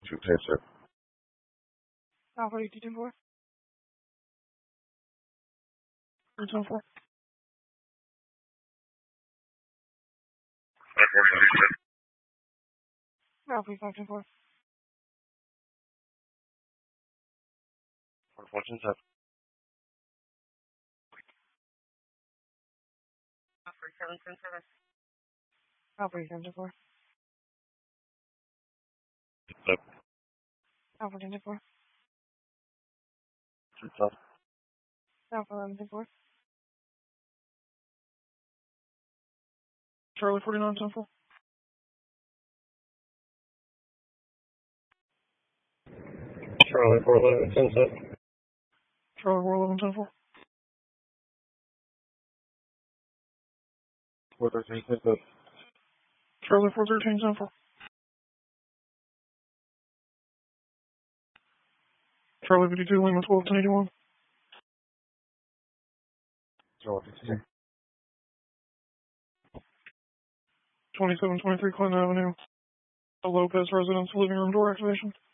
Shoot, head, sir. Alpha 8224. 324. Alpha 524. Fortune 7. Alpha 777. Alpha 874. Alpha 1024. Alpha 1124. Charlie 4974. Charlie 411, Charlie 41174. 413, Charlie 41374. Charlie 52 Lima 1281. Charlie 52. 2723 Clinton Avenue. A Lopez residence living room door activation.